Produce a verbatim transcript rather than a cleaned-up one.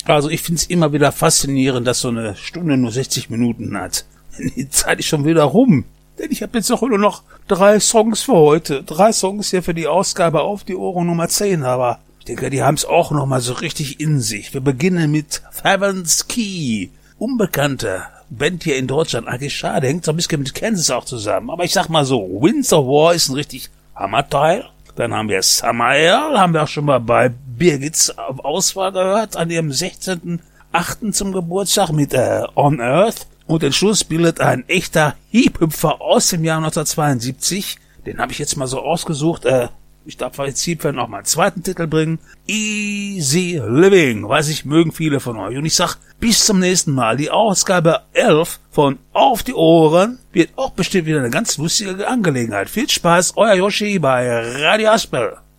Also ich find's immer wieder faszinierend, dass so eine Stunde nur sechzig Minuten hat. Die Zeit ist schon wieder rum. Denn ich habe jetzt noch nur noch drei Songs für heute. Drei Songs hier für die Ausgabe auf die Ohren Nummer zehn, aber ich denke, die haben's auch noch mal so richtig in sich. Wir beginnen mit Heaven's Key. Unbekannte Band hier in Deutschland. Eigentlich schade, hängt so ein bisschen mit Kansas auch zusammen. Aber ich sag mal so, Winds of War ist ein richtig Hammerteil. Dann haben wir Summer Air, haben wir auch schon mal bei Birgits Auswahl gehört, an ihrem sechzehnten achten zum Geburtstag mit äh, On Earth. Und den Schluss bildet ein echter Hip-Hüpfer aus dem Jahr neunzehnhundertzweiundsiebzig. Den habe ich jetzt mal so ausgesucht. Äh, ich darf jetzt hierfür noch mal einen zweiten Titel bringen. Easy Living. Weiß ich, mögen viele von euch. Und ich sag, bis zum nächsten Mal. Die Ausgabe elf von Auf die Ohren wird auch bestimmt wieder eine ganz lustige Angelegenheit. Viel Spaß, euer Yoshi bei Radio Aspel.